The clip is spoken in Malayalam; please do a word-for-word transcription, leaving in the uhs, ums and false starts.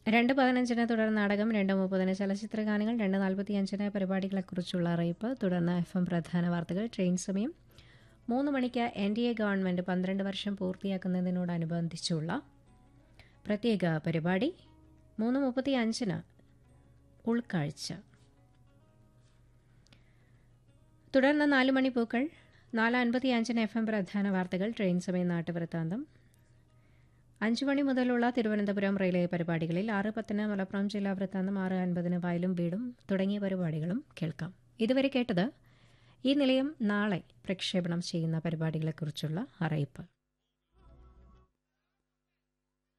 രണ്ട് പതിനഞ്ചിന് തുടർ നാടകം, രണ്ട് മുപ്പതിന് ചലച്ചിത്ര ഗാനങ്ങൾ, രണ്ട് നാൽപ്പത്തി അഞ്ചിന് പരിപാടികളെക്കുറിച്ചുള്ള അറിയിപ്പ്, തുടർന്ന് എഫ് എം പ്രധാന വാർത്തകൾ, ട്രെയിൻ സമയം, മൂന്ന് മണിക്ക് എൻ ഡി എ ഗവൺമെൻറ് പന്ത്രണ്ട് വർഷം പൂർത്തിയാക്കുന്നതിനോടനുബന്ധിച്ചുള്ള പ്രത്യേക പരിപാടി, മൂന്ന് മുപ്പത്തി അഞ്ചിന് ഉൾക്കാഴ്ച, തുടർന്ന് നാല് മണിപ്പൂക്കൾ, നാല് അൻപത്തി അഞ്ചിന് എഫ് എം പ്രധാന വാർത്തകൾ, ട്രെയിൻ സമയം, നാട്ടുവൃത്താന്തം, അഞ്ച് മണി മുതലുള്ള തിരുവനന്തപുരം റെയിൽവേ പരിപാടികളിൽ ആറ് പത്തിന് മലപ്പുറം ജില്ലാ വൃത്താന്തം, ആറ് അൻപതിന് വയലും വീടും തുടങ്ങിയ പരിപാടികളും കേൾക്കാം. ഇതുവരെ കേട്ടത് ഈ നിലയം നാളെ പ്രക്ഷേപണം ചെയ്യുന്ന പരിപാടികളെക്കുറിച്ചുള്ള അറിയിപ്പ്.